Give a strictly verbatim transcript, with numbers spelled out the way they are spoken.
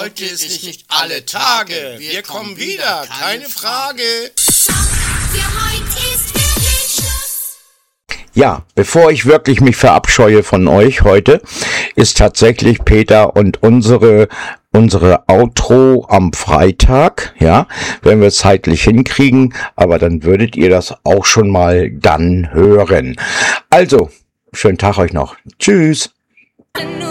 Heute ist nicht alle Tage. Wir kommen wieder, keine Frage. Für heute ist wirklich Schluss. Ja, bevor ich wirklich mich verabscheue von euch heute, ist tatsächlich Peter und unsere unsere Outro am Freitag, ja, wenn wir es zeitlich hinkriegen, aber dann würdet ihr das auch schon mal dann hören. Also, schönen Tag euch noch. Tschüss.